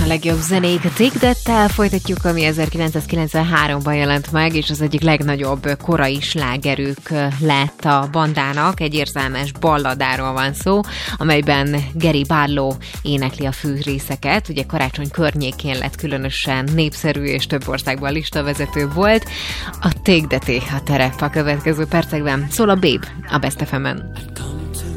a legjobb zenék. A Take That-tel folytatjuk, ami 1993-ban jelent meg, és az egyik legnagyobb korai slágerük lett a bandának. Egy érzelmes balladáról van szó, amelyben Gary Barlow énekli a fő részeket. Ugye karácsony környékén lett különösen népszerű, és több országban listavezető volt. A Take That-é a terep a következő percekben. Szól a Babe a Best FM-en.